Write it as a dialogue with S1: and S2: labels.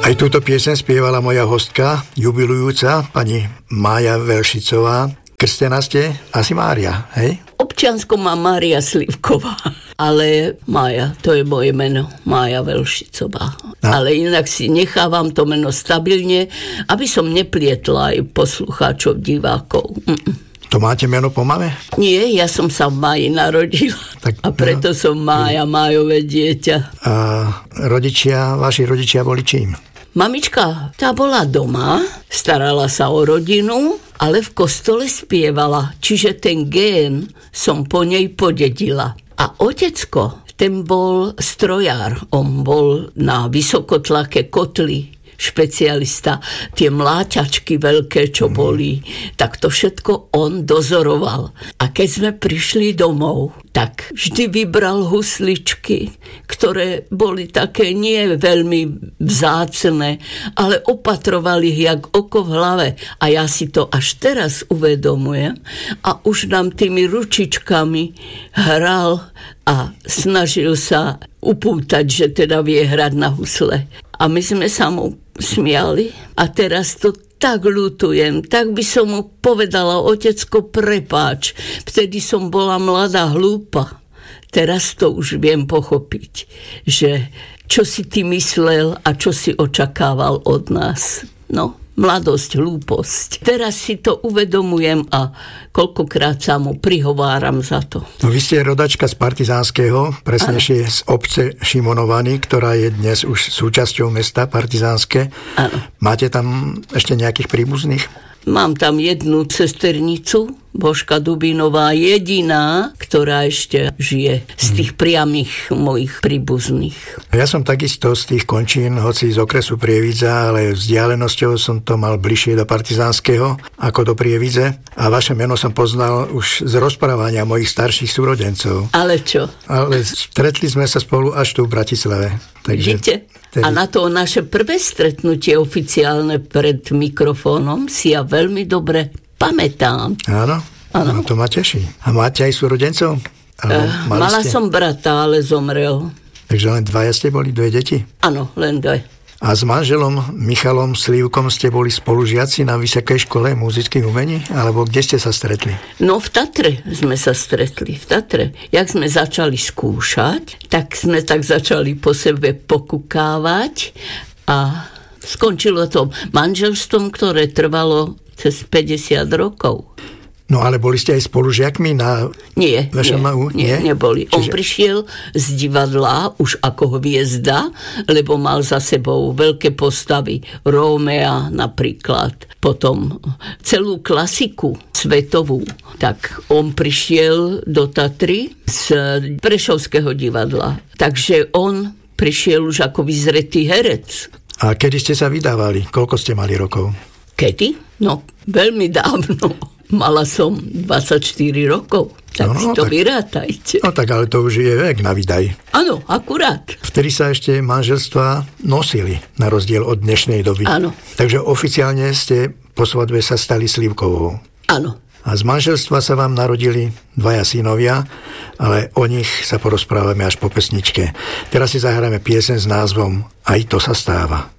S1: Aj túto pieseň spievala moja hostka, jubilujúca, pani Mája Velšicová. Krstená ste asi Mária, hej?
S2: Občiansko má Mária Slivková, ale Mája, to je moje meno, Mája Velšicová. No. Ale inak si nechávam to meno stabilne, aby som neplietla aj poslucháčov, divákov.
S1: To máte meno po mame?
S2: Nie, ja som sa v máji narodila. Tak, a preto som Mája, májové dieťa.
S1: A vaši rodičia boli čím?
S2: Mamička, tá bola doma, starala sa o rodinu, ale v kostole spievala, čiže ten gén som po nej podedila. A otecko, ten bol strojár, on bol na vysokotlaké kotly, špecialista, tie mláťačky veľké, čo boli, tak to všetko on dozoroval. A keď sme prišli domov, tak vždy vybral husličky, ktoré boli také nie veľmi vzácne, ale opatroval ich jak oko v hlave. A ja si to až teraz uvedomujem. A už nám tými ručičkami hral a snažil sa upútať, že teda vie hrať na husle. A my sme sa mu smiali a teraz to tak ľutujem, tak by som mu povedala, otecko, prepáč, vtedy som bola mladá, hlúpa. Teraz to už viem pochopiť, že čo si ty myslel a čo si očakával od nás. No, mladosť, hlúposť. Teraz si to uvedomujem a koľkokrát sa mu prihováram za to.
S1: No, vy ste rodačka z Partizánskeho, presnejšie z obce Šimonovany, ktorá je dnes už súčasťou mesta Partizánske.
S2: Áno.
S1: Máte tam ešte nejakých príbuzných?
S2: Mám tam jednu sesternicu, Božka Dubinová, jediná, ktorá ešte žije z tých priamých mojich príbuzných.
S1: Ja som takisto z tých končín, hoci z okresu Prievidza, ale vzdialenosťou som to mal bližšie do Partizánskeho ako do Prievidze. A vaše meno som poznal už z rozprávania mojich starších súrodencov.
S2: Ale čo?
S1: Ale stretli sme sa spolu až tu v Bratislave.
S2: Vidíte? A na to naše prvé stretnutie oficiálne pred mikrofónom si ja veľmi dobre pamätám.
S1: Áno, no to ma teší. A máte aj súrodencov?
S2: Mala som brata, ale zomrel.
S1: Takže len dvaja ste boli, dve deti?
S2: Áno, len dve.
S1: A s manželom Michalom Slivkom ste boli spolužiaci na Vysokej škole muzických umení? Alebo kde ste sa stretli?
S2: No v Tatre sme sa stretli, v Tatre. Jak sme začali skúšať, tak sme tak začali po sebe pokukávať a skončilo to manželstvom, ktoré trvalo cez 50 rokov.
S1: No ale boli ste aj spolužiakmi na VŠMU?
S2: Nie, neboli. On prišiel z divadla už ako hviezda, lebo mal za sebou veľké postavy. Rómea napríklad. Potom celú klasiku svetovú. Tak on prišiel do Tatry z Prešovského divadla. Takže on prišiel už ako vyzretý herec.
S1: A kedy ste sa vydávali? Koľko ste mali rokov?
S2: Kedy? No, veľmi dávno. Mala som 24 rokov, tak si to vyrátajte.
S1: No tak, ale to už je vek na výdaj.
S2: Áno, akurát.
S1: Vtedy sa ešte manželstvá nosili, na rozdiel od dnešnej doby.
S2: Áno.
S1: Takže oficiálne ste po svadbe sa stali Slivkovou.
S2: Áno.
S1: A z manželstva sa vám narodili dvaja synovia, ale o nich sa porozprávame až po pesničke. Teraz si zahráme pieseň s názvom Aj to sa stáva.